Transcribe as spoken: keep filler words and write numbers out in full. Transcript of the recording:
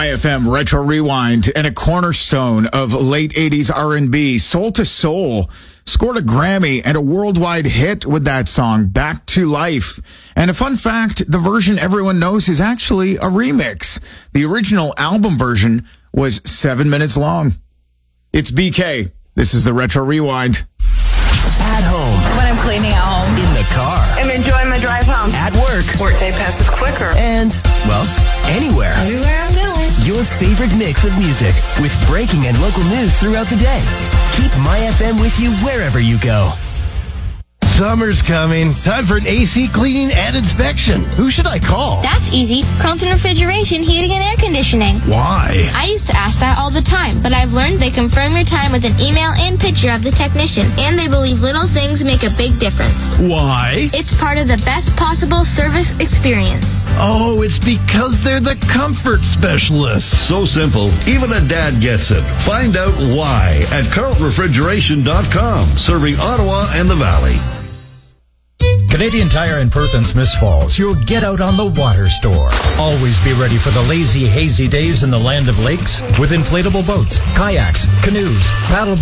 Y F M Retro Rewind, and a cornerstone of late eighties R and B, Soul to Soul scored a Grammy and a worldwide hit with that song, Back to Life. And a fun fact, the version everyone knows is actually a remix. The original album version was seven minutes long. It's B K. This is the Retro Rewind. At home. When I'm cleaning at home. In the car. I'm enjoying my drive home. At work. Workday passes quicker. And, well, anywhere. Everywhere I'm going. Your favorite mix of music with breaking and local news throughout the day. Keep My F M with you wherever you go. Summer's coming. Time for an A C cleaning and inspection. Who should I call? That's easy. Crompton Refrigeration, Heating and Air Conditioning. Why? I used to ask that all the time, but I've learned they confirm your time with an email and picture of the technician, and they believe little things make a big difference. Why? It's part of the best possible service experience. Oh, it's because they're the comfort specialists. So simple, even a dad gets it. Find out why at carlton refrigeration dot com, serving Ottawa and the Valley. Canadian Tire in Perth and Smiths Falls, your get out on the water store. Always be ready for the lazy, hazy days in the land of lakes with inflatable boats, kayaks, canoes, paddle